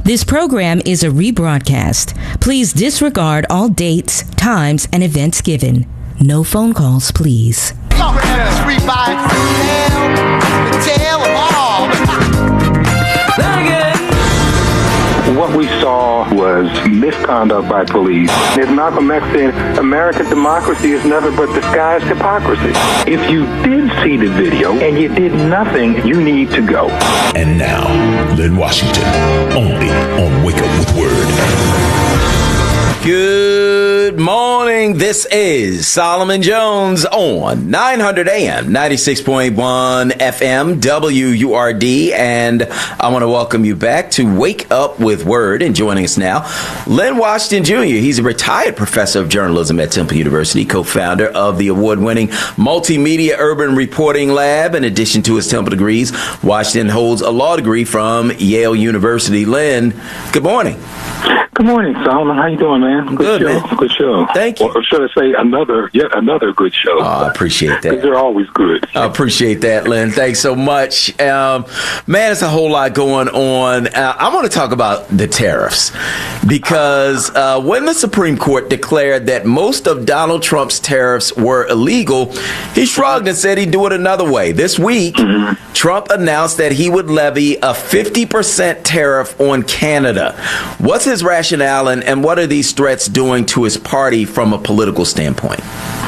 This program is a rebroadcast. Please disregard all dates, times, and events given. No phone calls, please. What we saw was misconduct by police. As Malcolm X said, American democracy is nothing but disguised hypocrisy. If you did see the video and you did nothing, you need to go. And now, Lynn Washington, only on Wake Up with Word. Good morning. This is Solomon Jones on 900 AM, 96.1 FM, WURD. And I want to welcome you back to Wake Up with Word. And joining us now, Lynn Washington Jr. He's a retired professor of journalism at Temple University, co-founder of the award-winning Multimedia Urban Reporting Lab. In addition to his Temple degrees, Washington holds a law degree from Yale University. Lynn, good morning. Good morning, Solomon. How you doing, man? Good, show. man. Good show. Thank you. Or should I say yet another good show? Oh, I appreciate that. Because they're always good. I appreciate that, Lynn. Thanks so much. Man, it's a whole lot going on. I want to talk about the tariffs because when the Supreme Court declared that most of Donald Trump's tariffs were illegal, he shrugged and said he'd do it another way. This week, Trump announced that he would levy a 50% tariff on Canada. What's his rationale, and what are these threats doing to his party from a political standpoint?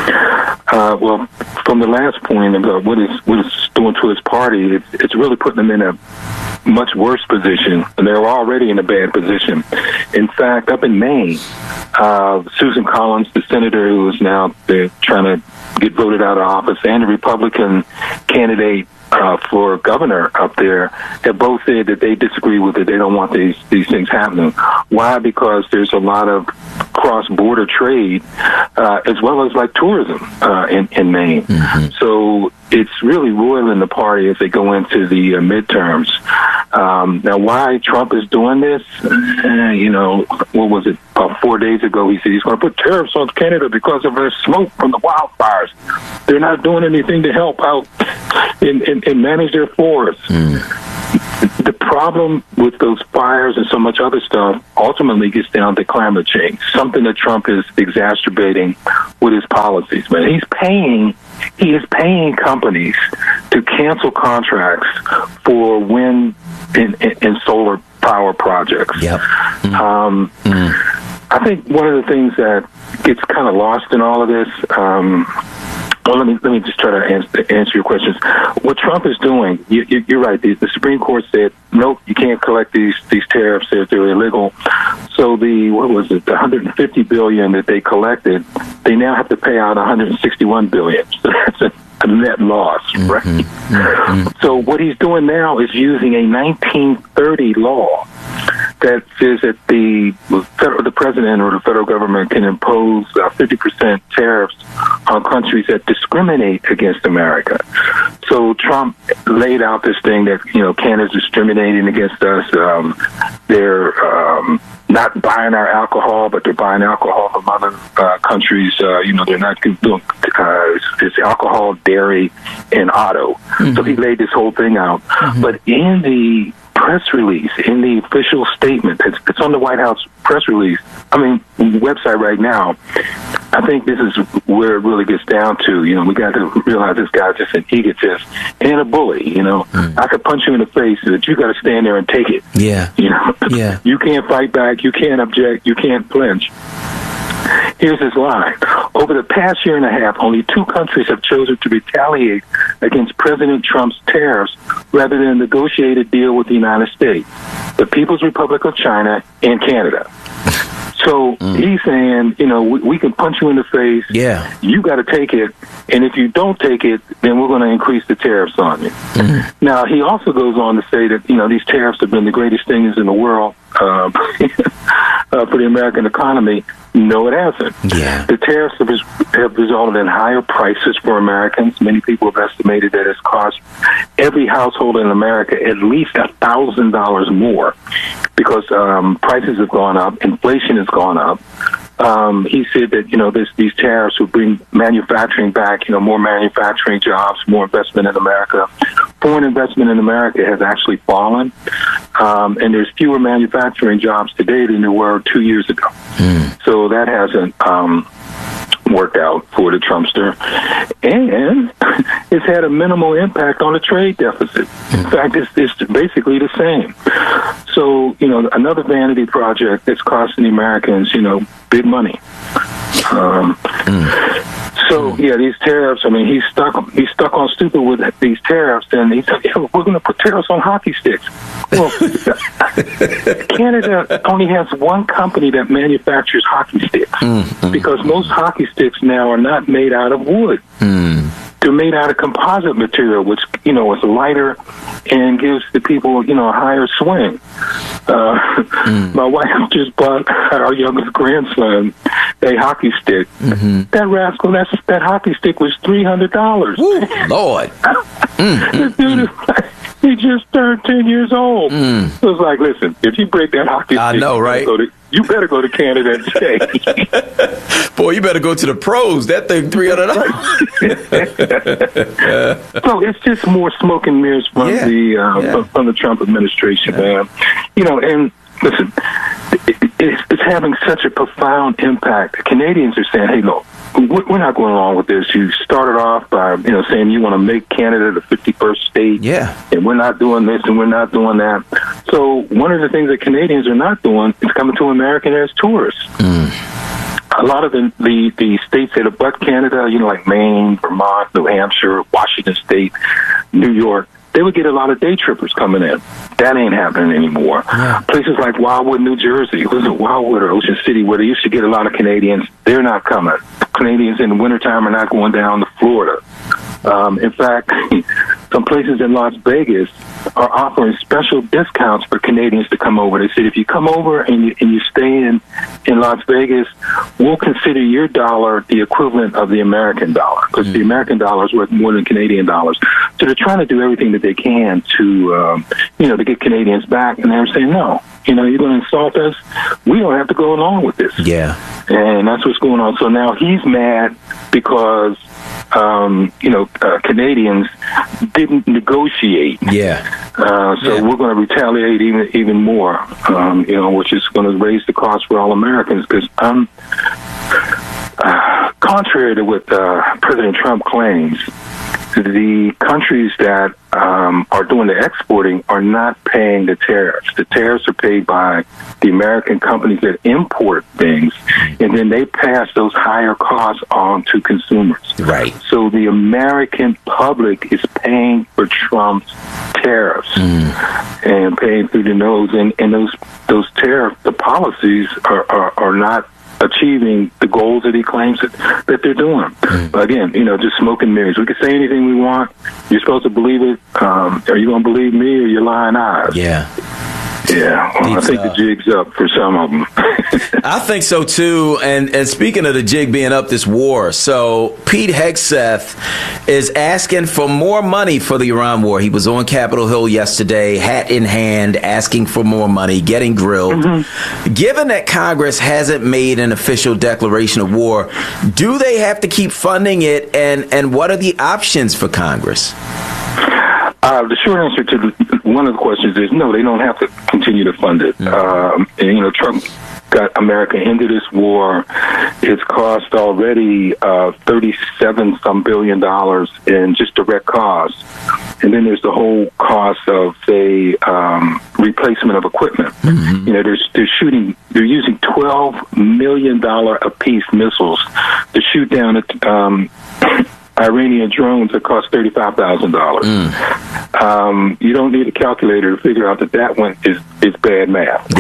Well, from the last point about what it's doing to his party, it's really putting them in a much worse position, and they're already in a bad position. In fact, up in Maine, Susan Collins, the senator who is now trying to get voted out of office, and the Republican candidate for governor up there have both said that they disagree with it. They don't want these things happening. Why? Because there's a lot of cross-border trade as well as like tourism in Maine. Mm-hmm. So it's really roiling the party as they go into the midterms. Now, why Trump is doing this? What was it? 4 days ago, he said he's going to put tariffs on Canada because of the smoke from the wildfires. They're not doing anything to help out and manage their forests. The problem with those fires and so much other stuff ultimately gets down to climate change, something that Trump is exacerbating with his policies. But he is paying companies to cancel contracts for wind and solar power projects. Yep. I think one of the things that gets kind of lost in all of this, well, let me just try to answer your questions. What Trump is doing, you're right. The Supreme Court said, nope, you can't collect these tariffs. They're illegal. So the $150 billion that they collected, they now have to pay out $161 billion. So that's a net loss, right? Mm-hmm. So what he's doing now is using a 1930 law that says that the president or the federal government can impose 50% tariffs on countries that discriminate against America. So Trump laid out this thing that, Canada's discriminating against us. They're not buying our alcohol, but they're buying alcohol from other countries. They're not doing it's alcohol, dairy, and auto. Mm-hmm. So he laid this whole thing out. Mm-hmm. But in the press release, in the official statement, it's on the White House press release, website right now, I think this is where it really gets down to. We got to realize this guy's just an egotist and a bully. I could punch you in the face, but you got to stand there and take it. Yeah. Yeah. You can't fight back. You can't object. You can't flinch. Here's his line. Over the past year and a half, only 2 countries have chosen to retaliate against President Trump's tariffs rather than negotiate a deal with the United States: the People's Republic of China and Canada. So he's saying, we can punch you in the face. Yeah. You got to take it. And if you don't take it, then we're going to increase the tariffs on you. Mm-hmm. Now, he also goes on to say that, these tariffs have been the greatest things in the world for the American economy. No, it hasn't. Yeah. The tariffs have resulted in higher prices for Americans. Many people have estimated that it's cost every household in America at least $1,000 more because prices have gone up, inflation has gone up. He said that, these tariffs will bring manufacturing back, more manufacturing jobs, more investment in America. Foreign investment in America has actually fallen. and there's fewer manufacturing jobs today than there were 2 years ago. So that hasn't worked out for the Trumpster, and it's had a minimal impact on the trade deficit. In fact, it's basically the same. So, another vanity project that's costing the Americans, big money. So these tariffs. I mean, he's stuck on stupid with these tariffs, and he said, "We're going to put tariffs on hockey sticks." Well, Canada only has one company that manufactures hockey sticks because most hockey sticks now are not made out of wood. They're made out of composite material, which is lighter and gives the people a higher swing. My wife just bought our youngest grandson a hockey stick. That rascal, that hockey stick was $300. Lord, this dude he just turned 10 years old. It was like, listen, if you break that hockey stick, I know, right? You better go to Canada and stay. Boy, you better go to the pros. That thing $300. So it's just more smoke and mirrors from from the Trump administration, man. And listen, it's having such a profound impact. The Canadians are saying, "Hey, look, we're not going along with this. You started off by saying you want to make Canada the 51st state, and we're not doing this and we're not doing that." So one of the things that Canadians are not doing is coming to America as tourists. A lot of the states that abut Canada, like Maine, Vermont, New Hampshire, Washington State, New York, they would get a lot of day trippers coming in. That ain't happening anymore. Places like Wildwood, New Jersey, was it Wildwood or Ocean City, where they used to get a lot of Canadians, they're not coming. Canadians in the wintertime are not going down to Florida. In fact, some places in Las Vegas are offering special discounts for Canadians to come over. They said, if you come over and you stay in Las Vegas, we'll consider your dollar the equivalent of the American dollar, because the American dollar is worth more than Canadian dollars. So they're trying to do everything that they can to, to get Canadians back. And they're saying, no, you're going to insult us. We don't have to go along with this. Yeah. And that's what's going on. So now he's mad because Canadians didn't negotiate. So we're going to retaliate even more, which is going to raise the cost for all Americans. Because contrary to what President Trump claims, the countries that are doing the exporting are not paying the tariffs. The tariffs are paid by the American companies that import things, and then they pass those higher costs on to consumers. Right. So the American public is paying for Trump's tariffs and paying through the nose, and those tariff policies are not achieving the goals that he claims that they're doing. But again, just smoke and mirrors. We can say anything we want. You're supposed to believe it. Are you going to believe me or your lying eyes? Yeah, well, I think the jig's up for some of them. I think so, too. And speaking of the jig being up, this war, so Pete Hegseth is asking for more money for the Iran war. He was on Capitol Hill yesterday, hat in hand, asking for more money, getting grilled. Given that Congress hasn't made an official declaration of war, do they have to keep funding it, and what are the options for Congress? The short answer to one of the questions is no, they don't have to continue to fund it. Trump got America into this war. It's cost already $37-some billion in just direct costs. And then there's the whole cost of, say, replacement of equipment. They're using $12 million apiece missiles to shoot down at Iranian drones that cost $35,000. You don't need a calculator to figure out that one is bad math.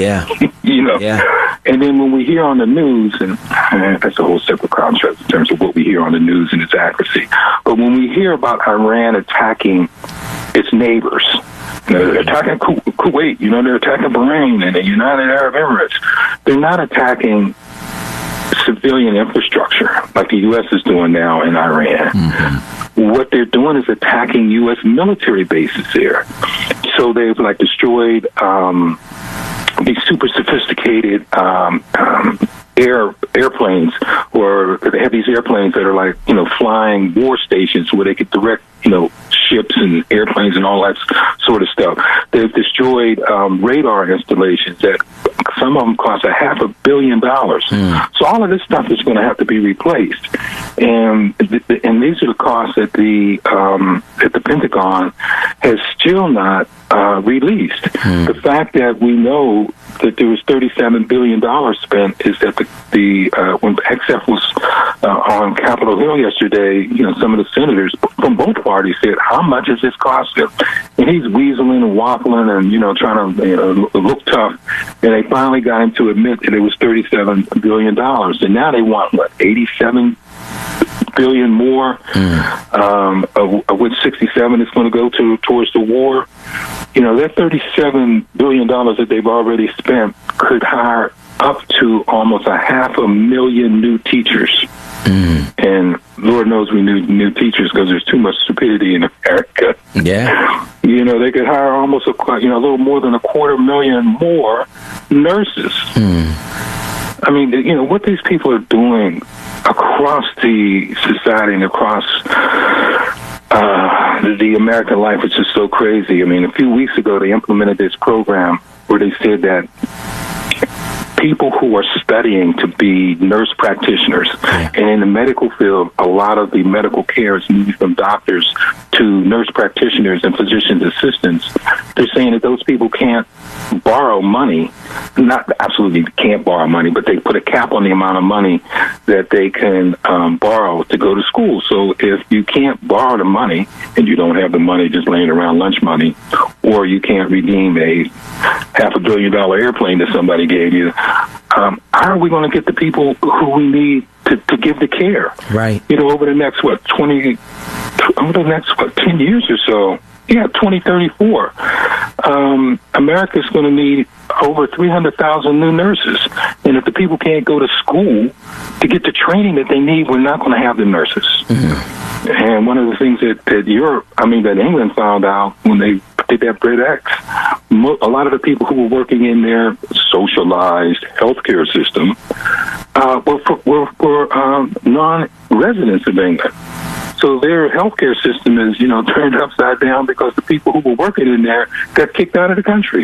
And then when we hear on the news, and that's a whole separate contrast in terms of what we hear on the news and its accuracy. But when we hear about Iran attacking its neighbors, they're attacking Kuwait, they're attacking Bahrain and the United Arab Emirates. They're not attacking civilian infrastructure like the U.S. is doing now in Iran. What they're doing is attacking U.S. military bases there. So they've destroyed these super sophisticated airplanes, or they have these airplanes that are like, flying war stations where they could direct, ships and airplanes and all that sort of stuff. They've destroyed radar installations that some of them cost $500 million. So all of this stuff is going to have to be replaced, and these are the costs that the Pentagon has still not released. The fact that we know that there was $37 billion spent is that when XF was on Capitol Hill yesterday, some of the senators from both parties said, "How much is this costing?" And he's weaseling and waffling and trying to look tough. And they finally got him to admit that it was $37 billion. And now they want what, $87 billion more, of which 67 is going to go towards the war. That $37 billion that they've already spent could hire up to almost 500,000 new teachers. And Lord knows we need new teachers because there's too much stupidity in America. Yeah. They could hire almost a little more than 250,000 more nurses. I mean, what these people are doing across the society and across the American life is just so crazy. I mean, a few weeks ago, they implemented this program where they said that people who are studying to be nurse practitioners, and in the medical field, a lot of the medical care is moved from doctors to nurse practitioners and physician's assistants. They're saying that those people can't borrow money, not absolutely can't borrow money, but they put a cap on the amount of money that they can borrow to go to school. So if you can't borrow the money and you don't have the money just laying around, lunch money, or you can't redeem a $500 million airplane that somebody gave you, how are we going to get the people who we need to give the care? Right. Over the next 10 years or so. Yeah, 2034. America's going to need over 300,000 new nurses. And if the people can't go to school to get the training that they need, we're not going to have the nurses. And one of the things that England found out when they did that Brexit, a lot of the people who were working in their socialized healthcare system were non-residents of England. So their healthcare system is, turned upside down because the people who were working in there got kicked out of the country.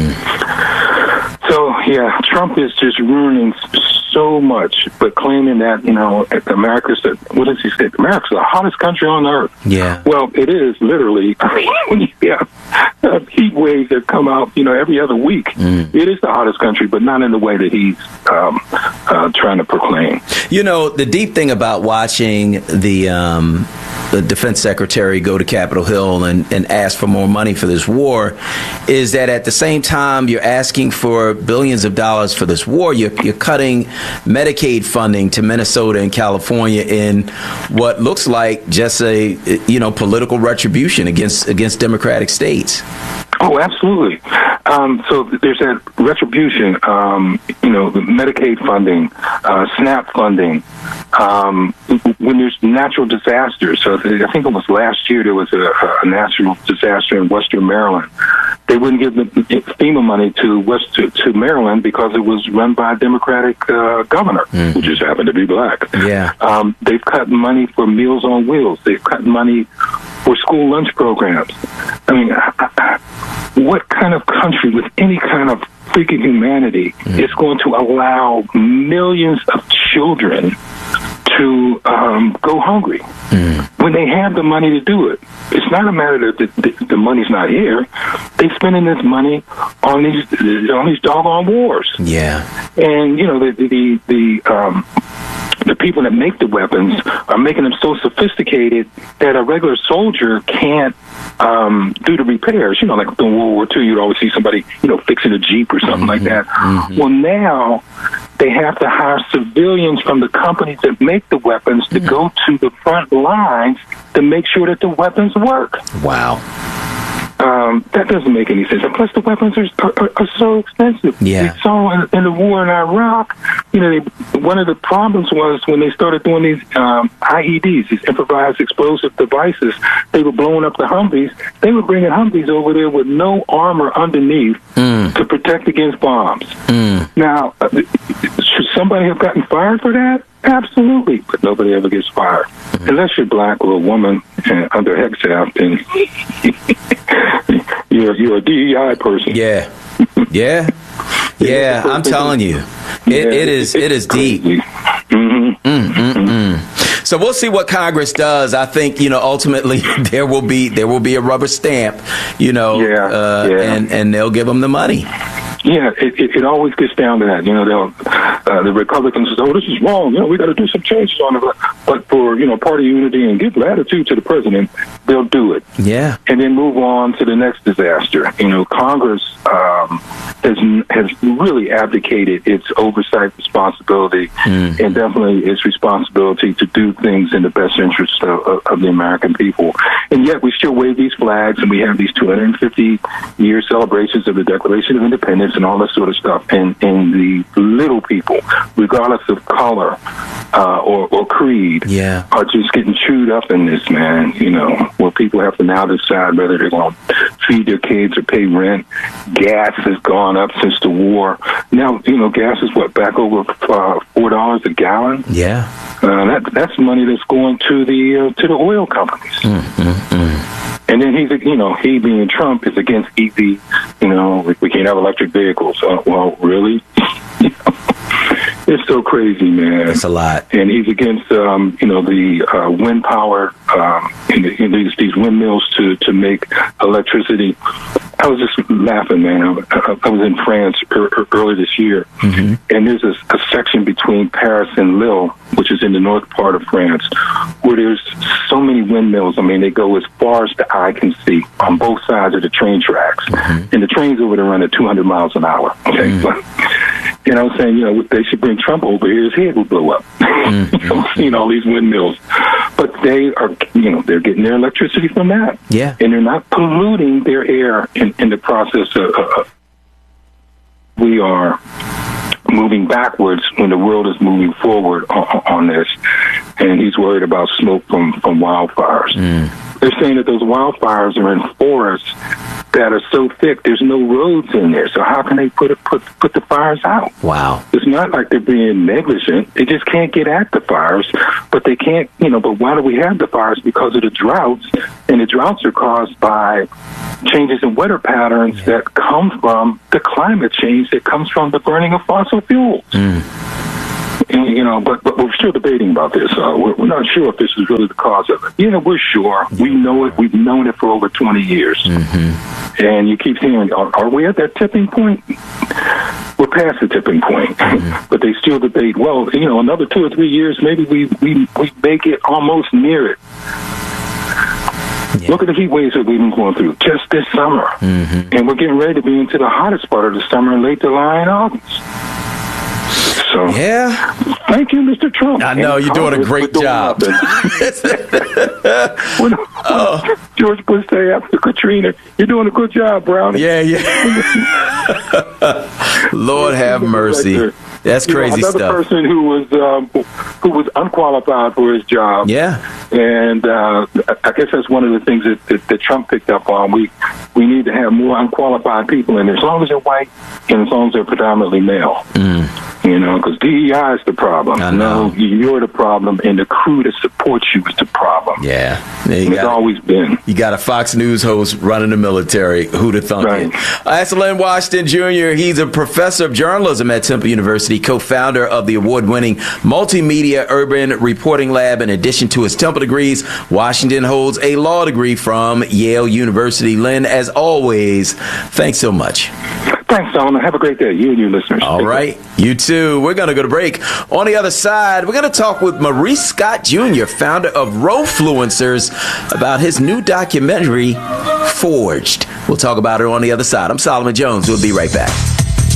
So, yeah, Trump is just ruining so much, but claiming that, America's the hottest country on earth. Yeah. Well, it is literally. When you have heat waves that come out, every other week, it is the hottest country, but not in the way that he's trying to proclaim. The deep thing about watching the defense secretary go to Capitol Hill and ask for more money for this war is that at the same time you're asking for billions of dollars for this war, you're cutting Medicaid funding to Minnesota and California in what looks like just a political retribution against democratic states. Oh, absolutely. So there's that retribution, the Medicaid funding, SNAP funding, when there's natural disasters. So I think it was last year there was a natural disaster in Western Maryland. They wouldn't give the FEMA money to Maryland because it was run by a Democratic governor, who just happened to be black. Yeah. They've cut money for Meals on Wheels. They've cut money for school lunch programs. I mean, what kind of country with any kind of freaking humanity is going to allow millions of children to go hungry when they have the money to do it? It's not a matter that the money's not here. They're spending this money on these doggone wars. Yeah, and the people that make the weapons are making them so sophisticated that a regular soldier can't do the repairs. Like in World War II, you'd always see somebody, fixing a Jeep or something like that. Well, now they have to hire civilians from the companies that make the weapons to go to the front lines to make sure that the weapons work. Wow. That doesn't make any sense. And plus, the weapons are so expensive. Yeah. We saw in the war in Iraq, one of the problems was when they started doing these IEDs, these improvised explosive devices, they were blowing up the Humvees. They were bringing Humvees over there with no armor underneath to protect against bombs. Now, should somebody have gotten fired for that? Absolutely, but nobody ever gets fired. Unless you're black or a woman under HECSAF, then you're a DEI person. Yeah. I'm telling you, it is deep. So we'll see what Congress does. I think ultimately there will be a rubber stamp, and they'll give them the money. Yeah, it always gets down to that. The Republicans say, "Oh, this is wrong. We got to do some changes on it." But for party unity and give latitude to the president, they'll do it. Yeah, and then move on to the next disaster. Congress has really abdicated its oversight responsibility and definitely its responsibility to do things in the best interest of the American people. And yet we still wave these flags, and we have these 250-year celebrations of the Declaration of Independence and all that sort of stuff. And the little people, regardless of color or creed, are just getting chewed up in this, man. Where people have to now decide whether they're going to feed their kids or pay rent. Gas has gone up since the war. Now, gas is back over $4 a gallon. Yeah, that's money that's going to the oil companies. And then he being Trump is against EV. We can't have electric vehicles. Well, really? It's so crazy, man. It's a lot. And he's against, the wind power, these windmills to make electricity. I was just laughing, man. I was in France earlier this year, and there's a section between Paris and Lille, which is in the north part of France, where there's so many windmills. I mean, they go as far as the eye can see on both sides of the train tracks. And the trains over there run at 200 miles an hour. Okay, and I was saying, they should bring Trump over here. His head will blow up. Seeing all these windmills. But they are, they're getting their electricity from that. Yeah. And they're not polluting their air in the process of we are moving backwards when the world is moving forward on this. And he's worried about smoke from wildfires. They're saying that those wildfires are in forests that are so thick, there's no roads in there. So how can they put the fires out? Wow. It's not like they're being negligent. They just can't get at the fires. But they can't, but why do we have the fires? Because of the droughts. And the droughts are caused by changes in weather patterns that come from the climate change that comes from the burning of fossil fuels. And, but we're still debating about this. We're not sure if this is really the cause of it. Yeah, we're sure. We know it. We've known it for over 20 years. And you keep hearing, are we at that tipping point? We're past the tipping point. But they still debate, well, another 2 or 3 years, maybe we make it almost near it. Look at the heat waves that we've been going through just this summer. And we're getting ready to be into the hottest part of the summer in late July and August. So, thank you, Mr. Trump. I know you're doing a great job. George Bush say after Katrina, you're doing a good job, Brownie. Lord have mercy. That's crazy another stuff. Another person who was unqualified for his job. Yeah. And I guess that's one of the things that Trump picked up on. We need to have more unqualified people in there, as long as they're white and as long as they're predominantly male. Because DEI is the problem. No, you're the problem, and the crew that supports you is the problem. Yeah. It's always been. You got a Fox News host running the military. Who'd have thunk it? That's Len Washington Jr. He's a professor of journalism at Temple University, co-founder of the award-winning Multimedia Urban Reporting Lab. In addition to his Temple degrees, Washington holds a law degree from Yale University. Len, as always, thanks so much. Thanks, Solomon. Have a great day. You and your listeners. All right. You too. We're going to go to break. On the other side, we're going to talk with Maurice Scott Jr., founder of Rofluencers, about his new documentary, Forged. We'll talk about it on the other side. I'm Solomon Jones. We'll be right back.